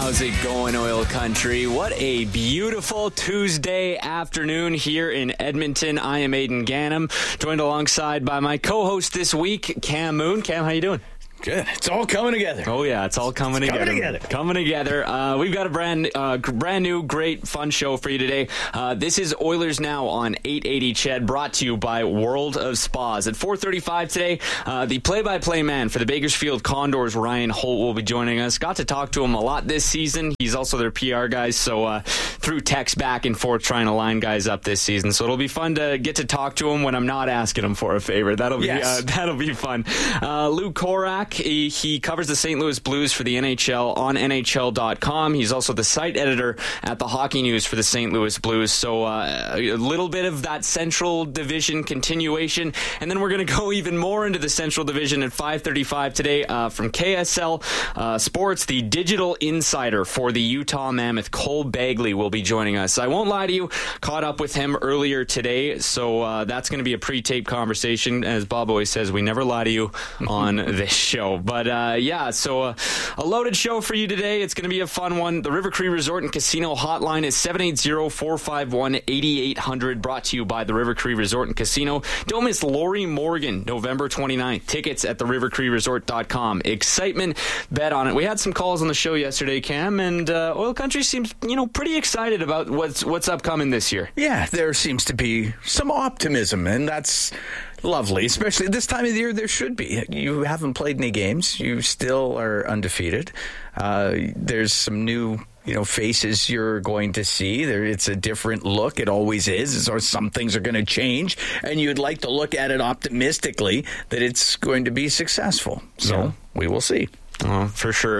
How's it going, Oil Country? What a beautiful Tuesday afternoon here in Edmonton. I am Aidan Gannam, joined alongside by my co-host this week, Cam Moon. Cam, how you doing? Good. It's all coming together. Oh, yeah. It's all coming together. Coming together. We've got a brand new, great, fun show for you today. This is Oilers Now on 880 CHED, brought to you by World of Spas. At 4:35 today, the play-by-play man for the Bakersfield Condors, Ryan Holt, will be joining us. Got to talk to him a lot this season. He's also their PR guy, so through text back and forth trying to line guys up this season. So it'll be fun to get to talk to him when I'm not asking him for a favor. That'll be fun. Lou Korak. He covers the St. Louis Blues for the NHL on NHL.com. He's also the site editor at the Hockey News for the St. Louis Blues. So a little bit of that Central Division continuation. And then we're going to go even more into the Central Division at 5:35 today from KSL Sports. The digital insider for the Utah Mammoth, Cole Bagley, will be joining us. I won't lie to you, caught up with him earlier today. So that's going to be a pre-taped conversation. As Bob always says, we never lie to you on this show. But so a loaded show for you today. It's going to be a fun one. The River Cree Resort and Casino hotline is 780-451-8800, brought to you by the River Cree Resort and Casino. Don't miss Lori Morgan, November 29th. Tickets at therivercreeresort.com. Excitement, bet on it. We had some calls on the show yesterday, Cam, and Oil Country seems pretty excited about what's upcoming this year. Yeah, there seems to be some optimism, and that's lovely, especially this time of the year. There should be. You haven't played any games. You still are undefeated. There's some new faces you're going to see. It's a different look. It always is. Or some things are going to change, and you'd like to look at it optimistically that it's going to be successful. So we will see. Oh, for sure.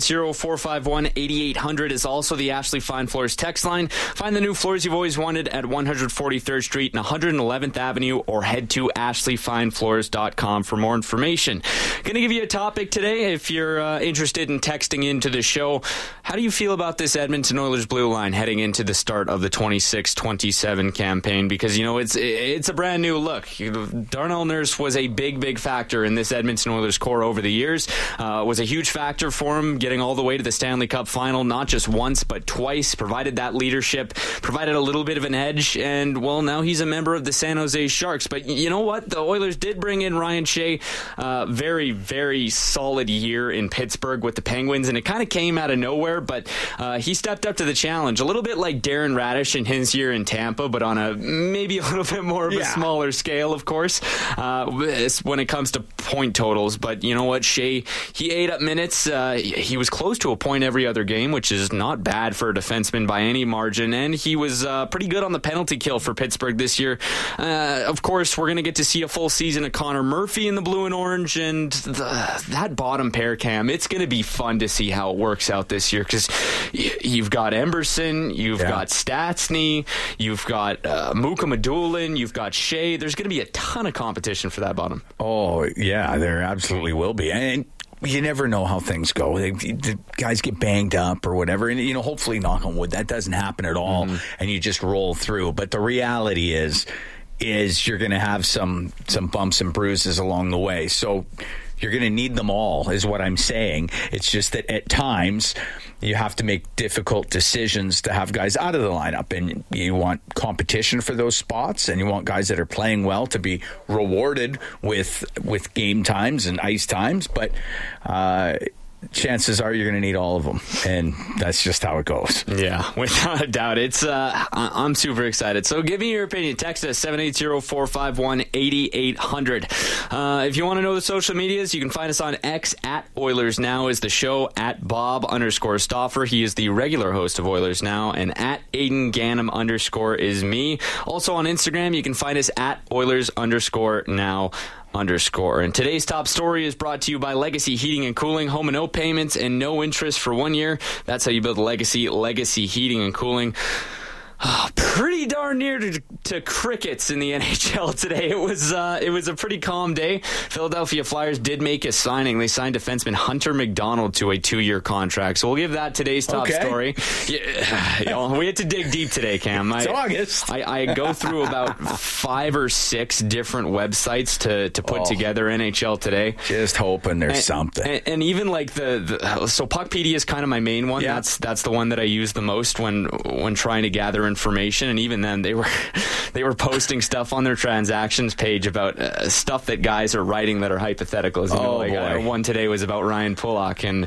780-451-8800 is also the Ashley Fine Floors text line. Find the new floors you've always wanted at 143rd Street and 111th Avenue, or head to ashleyfinefloors.com for more information. Going to give you a topic today if you're interested in texting into the show. How do you feel about this Edmonton Oilers blue line heading into the start of the 26-27 campaign? Because, it's a brand new look. Darnell Nurse was a big factor in this Edmonton Oilers core over the years. Was a huge factor for him getting all the way to the Stanley Cup final, not just once but twice, provided that leadership, provided a little bit of an edge, and now he's a member of the San Jose Sharks. But you know what? The Oilers did bring in Ryan Shea. Very, very solid year in Pittsburgh with the Penguins, and it kind of came out of nowhere, but he stepped up to the challenge, a little bit like Darren Radish in his year in Tampa, but on maybe a little bit more of a smaller scale, of course, when it comes to point totals. But you know what? Shea, he ate up minutes. He was close to a point every other game, which is not bad for a defenseman by any margin, and he was pretty good on the penalty kill for Pittsburgh this year. Of course, we're going to get to see a full season of Connor Murphy in the blue and orange, and that bottom pair, Cam, it's going to be fun to see how it works out this year, because you've got Emberson, you've got Stastny, you've got Muka Madulin, you've got Shea. There's going to be a ton of competition for that bottom. Oh, yeah, there absolutely will be. And you never know how things go. The guys get banged up or whatever, and hopefully, knock on wood, that doesn't happen at all, and you just roll through. But the reality is you're going to have some bumps and bruises along the way. So you're going to need them all, is what I'm saying. It's just that at times you have to make difficult decisions to have guys out of the lineup, and you want competition for those spots, and you want guys that are playing well to be rewarded with game times and ice times. But chances are you're going to need all of them, and that's just how it goes. Yeah, without a doubt. It's I'm super excited. So give me your opinion. Text us 780-451-8800. If you want to know the social medias, you can find us on X at Oilers Now is the show, at Bob_Stauffer. He is the regular host of Oilers Now, and at Aidan Gannam _ is me. Also on Instagram, you can find us at Oilers_Now_. And today's top story is brought to you by Legacy Heating and Cooling. Home and no payments and no interest for 1 year. That's how you build a legacy. Legacy Heating and Cooling. Pretty darn near to crickets in the NHL today. It was a pretty calm day. Philadelphia Flyers did make a signing. They signed defenseman Hunter McDonald to a 2-year contract. So we'll give that today's top story. Yeah, we had to dig deep today, Cam. It's August. I go through about 5 or 6 different websites to put together NHL today. Just hoping there's something. And even like so Puckpedia is kind of my main one. Yeah. That's the one that I use the most when trying to gather information. And even then, they were posting stuff on their transactions page about stuff that guys are writing that are hypotheticals. One today was about Ryan Pulock and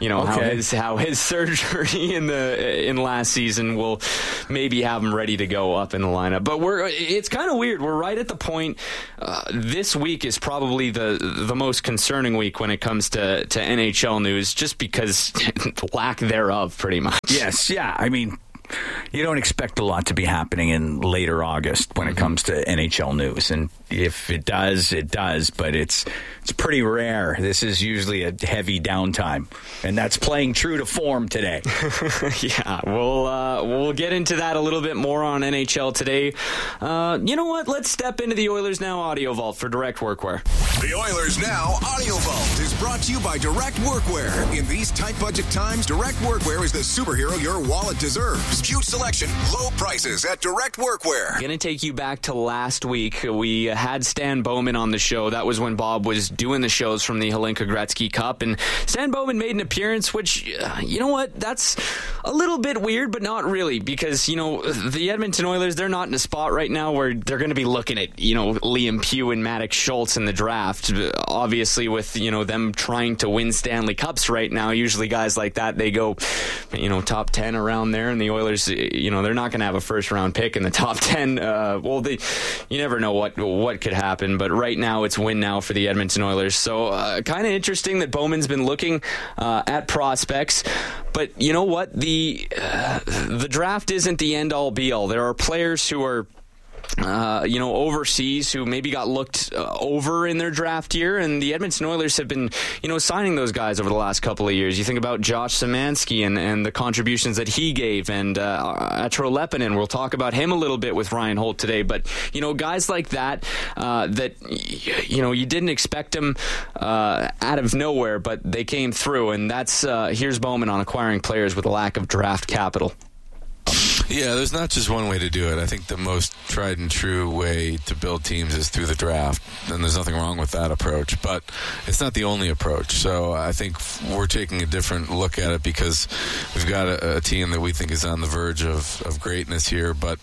how his surgery in last season will maybe have him ready to go up in the lineup. But it's kind of weird. We're right at the point. This week is probably the most concerning week when it comes to NHL news, just because lack thereof, pretty much. Yes, yeah. I mean, you don't expect a lot to be happening in later August when it comes to NHL news. And if it does, it does. But it's pretty rare. This is usually a heavy downtime. And that's playing true to form today. Yeah, we'll get into that a little bit more on NHL today. You know what? Let's step into the Oilers Now Audio Vault for Direct Workwear. The Oilers Now Audio Vault is brought to you by Direct Workwear. In these tight budget times, Direct Workwear is the superhero your wallet deserves. Huge selection, low prices at Direct Workwear. Going to take you back to last week. We had Stan Bowman on the show. That was when Bob was doing the shows from the Hlinka Gretzky Cup, and Stan Bowman made an appearance, which, you know what, that's a little bit weird, but not really, because, the Edmonton Oilers, they're not in a spot right now where they're going to be looking at, Liam Pugh and Maddox Schultz in the draft. Obviously, with, them trying to win Stanley Cups right now, usually guys like that, they go, top 10 around there, and the Oilers, they're not going to have a first-round pick in the top 10. You never know what could happen, but right now it's win now for the Edmonton Oilers. So kind of interesting that Bowman's been looking at prospects. But you know what? The draft isn't the end-all, be-all. There are players who are overseas who maybe got looked over in their draft year, and the Edmonton Oilers have been, signing those guys over the last couple of years. You think about Josh Szymanski and the contributions that he gave, and Arturo Leppinen. We'll talk about him a little bit with Ryan Holt today, but, guys like that, you didn't expect them out of nowhere, but they came through, and that's, here's Bowman on acquiring players with a lack of draft capital. Yeah, there's not just one way to do it. I think the most tried and true way to build teams is through the draft, and there's nothing wrong with that approach, but it's not the only approach. So I think we're taking a different look at it because we've got a team that we think is on the verge of greatness here, but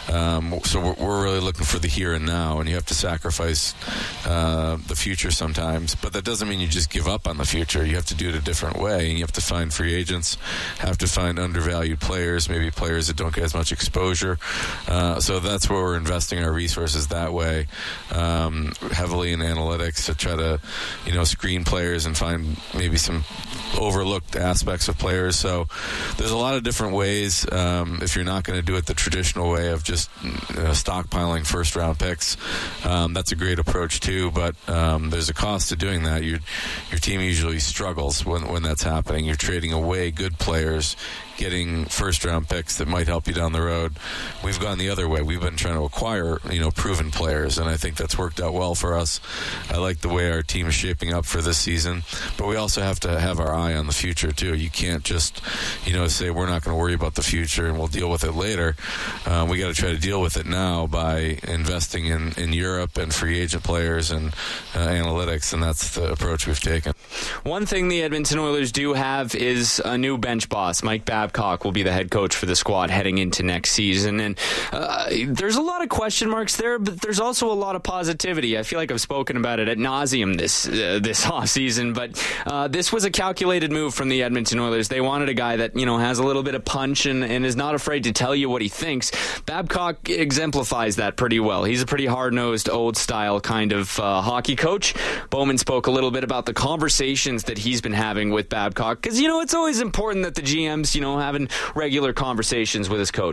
so we're really looking for the here and now, and you have to sacrifice the future sometimes, but that doesn't mean you just give up on the future. You have to do it a different way, and you have to find free agents, have to find undervalued players, maybe players that don't get as much exposure. So that's where we're investing our resources that way, heavily in analytics to try to, screen players and find maybe some overlooked aspects of players. So there's a lot of different ways. If you're not going to do it the traditional way of just stockpiling first-round picks, that's a great approach too. But there's a cost to doing that. Your team usually struggles when that's happening. You're trading away good players, getting first-round picks that might help you down the road. We've gone the other way. We've been trying to acquire, proven players, and I think that's worked out well for us. I like the way our team is shaping up for this season, but we also have to have our eye on the future, too. You can't just, say we're not going to worry about the future and we'll deal with it later. We got to try to deal with it now by investing in Europe and free agent players and analytics, and that's the approach we've taken. One thing the Edmonton Oilers do have is a new bench boss. Mike Babcock will be the head coach for the squad heading into next season, and there's a lot of question marks there, but there's also a lot of positivity. I feel like I've spoken about it ad nauseum this offseason, but this was a calculated move from the Edmonton Oilers. They wanted a guy that has a little bit of punch and is not afraid to tell you what he thinks. Babcock exemplifies that pretty well. He's a pretty hard-nosed, old-style kind of hockey coach. Bowman spoke a little bit about the conversations that he's been having with Babcock, because it's always important that the GM's having regular conversations with his coach.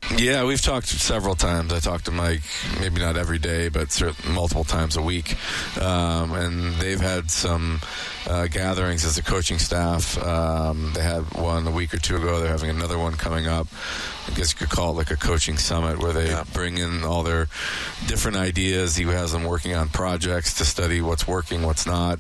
Yeah, we've talked several times. I talked to Mike, maybe not every day, but certainly multiple times a week. And they've had some gatherings as a coaching staff. They had one a week or two ago. They're having another one coming up. I guess you could call it like a coaching summit where they bring in all their different ideas. He has them working on projects to study what's working, what's not,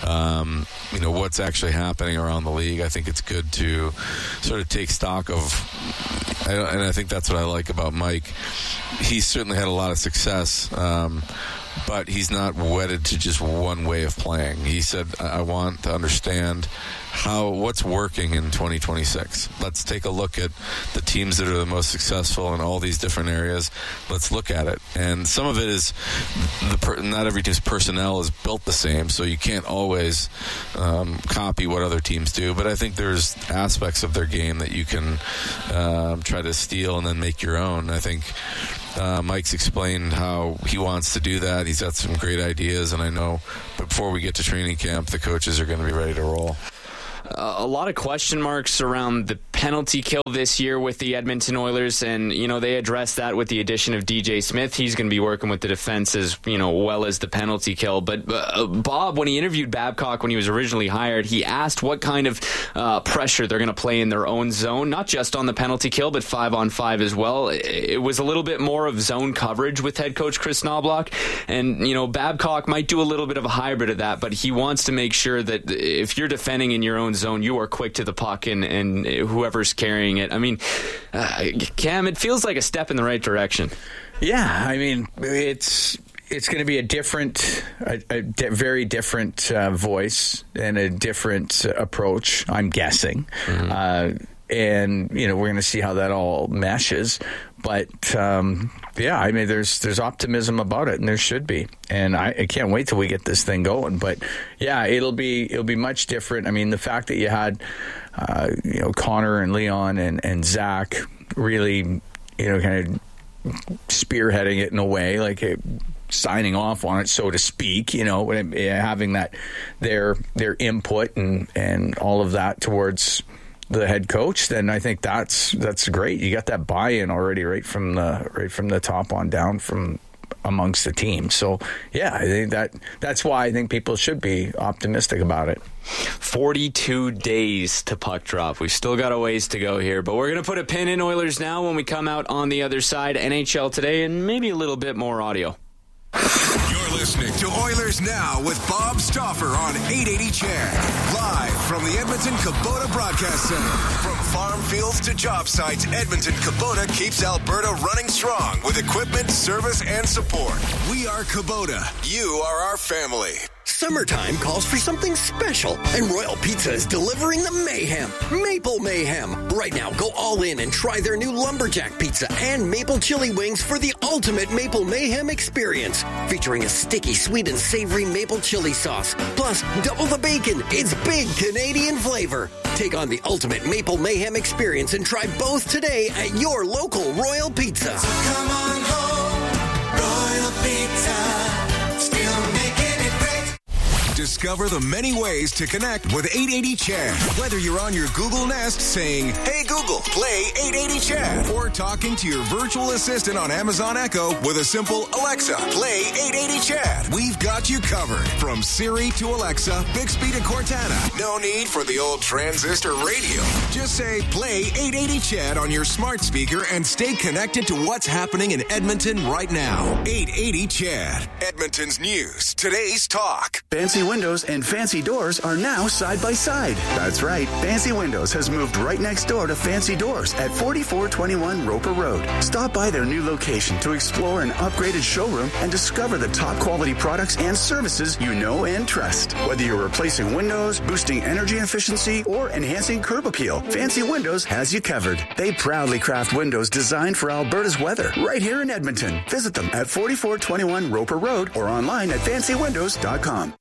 what's actually happening around the league. I think it's good to sort of take stock of, and I think that's what I like about Mike. He's certainly had a lot of success, but he's not wedded to just one way of playing. He said, I want to understand what's working in 2026. Let's take a look at the teams that are the most successful in all these different areas. Let's look at it. And some of it is not every team's personnel is built the same, so you can't always copy what other teams do. But I think there's aspects of their game that you can try to steal and then make your own. I think Mike's explained how he wants to do that. He's got some great ideas, and I know before we get to training camp, the coaches are going to be ready to roll. A lot of question marks around the penalty kill this year with the Edmonton Oilers, and they addressed that with the addition of DJ Smith. He's going to be working with the defense as well as the penalty kill. But Bob, when he interviewed Babcock when he was originally hired, he asked what kind of pressure they're going to play in their own zone, not just on the penalty kill, but 5-on-5 as well. It was a little bit more of zone coverage with head coach Chris Knobloch, and Babcock might do a little bit of a hybrid of that, but he wants to make sure that if you're defending in your own zone, you are quick to the puck and whoever's carrying it. I mean, Cam, it feels like a step in the right direction. Yeah, I mean, it's going to be a very different voice and a different approach, I'm guessing. Mm-hmm. And we're going to see how that all meshes. But I mean, there's optimism about it, and there should be. And I can't wait till we get this thing going. But yeah, it'll be much different. I mean, the fact that you had Connor and Leon and Zach really kind of spearheading it in a way, like signing off on it, so to speak. Having that their input and all of that towards the head coach, then I think that's great. You got that buy-in already right from the top on down from amongst the team. So yeah, I think that's why I think people should be optimistic about it. 42 days to puck drop. We've still got a ways to go here, but we're going to put a pin in Oilers now. When we come out on the other side, NHL Today and maybe a little bit more audio. You're listening to Oilers Now with Bob Stauffer on 880 CHED. Live from the Edmonton Kubota Broadcast Center. From farm fields to job sites, Edmonton Kubota keeps Alberta running strong with equipment, service, and support. We are Kubota. You are our family. Summertime calls for something special, and Royal Pizza is delivering the mayhem. Maple Mayhem. Right now, go all in and try their new Lumberjack Pizza and Maple Chili Wings for the ultimate Maple Mayhem experience. Featuring a sticky, sweet, and savory maple chili sauce. Plus, double the bacon. It's big Canadian flavor. Take on the ultimate Maple Mayhem experience and try both today at your local Royal Pizza. So come on home, Royal Pizza. Still making it great. Discover the many ways to connect with 880 CHED. Whether you're on your Google Nest saying, "Hey Google, play 880 CHED," or talking to your virtual assistant on Amazon Echo with a simple "Alexa, play 880 CHED." We've got you covered. From Siri to Alexa, Bixby to Cortana. No need for the old transistor radio. Just say, "Play 880 CHED" on your smart speaker and stay connected to what's happening in Edmonton right now. 880 CHED. Edmonton's news. Today's talk. Fancy Windows and Fancy Doors are now side by side. That's right. Fancy Windows has moved right next door to Fancy Doors at 4421 Roper Road. Stop by their new location to explore an upgraded showroom and discover the top quality products and services you know and trust. Whether you're replacing windows, boosting energy efficiency, or enhancing curb appeal, Fancy Windows has you covered. They proudly craft windows designed for Alberta's weather right here in Edmonton. Visit them at 4421 Roper Road or online at fancywindows.com.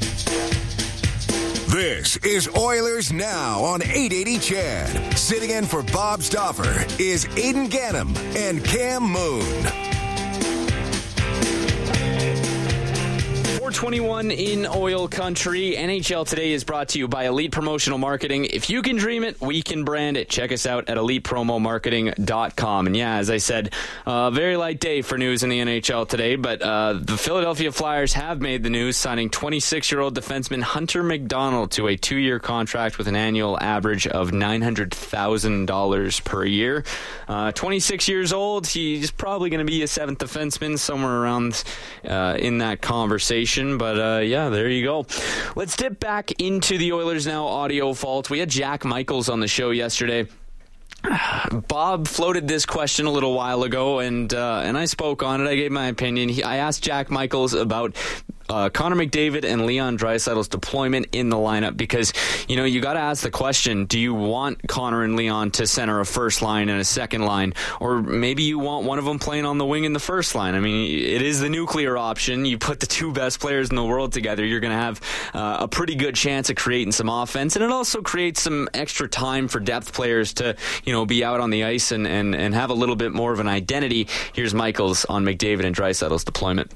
This is Oilers Now on 880 CHED. Sitting in for Bob Stauffer is Aidan Gannam and Cam Moon. 8:21 in oil country. NHL Today is brought to you by Elite Promotional Marketing. If you can dream it, we can brand it. Check us out at elitepromomarketing.com. And yeah, as I said, very light day for news in the NHL today, but the Philadelphia Flyers have made the news, signing 26-year-old defenseman Hunter McDonald to a 2-year contract with an annual average of $900,000 per year. 26 years old, he's probably going to be a seventh defenseman, somewhere around in that conversation. But yeah, there you go. Let's dip back into the Oilers Now audio vault. We had Jack Michaels on the show yesterday. Bob floated this question a little while ago, and I spoke on it. I gave my opinion. I asked Jack Michaels about Connor McDavid and Leon Draisaitl's deployment in the lineup, because you got to ask the question: do you want Connor and Leon to center a first line and a second line, or maybe you want one of them playing on the wing in the first line? I mean, it is the nuclear option. You put the two best players in the world together, you're going to have a pretty good chance of creating some offense, and it also creates some extra time for depth players to be out on the ice and have a little bit more of an identity. Here's Michaels on McDavid and Draisaitl's deployment.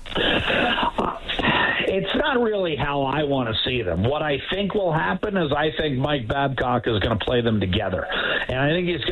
It's not really how I want to see them. What I think will happen is I think Mike Babcock is going to play them together. And I think he's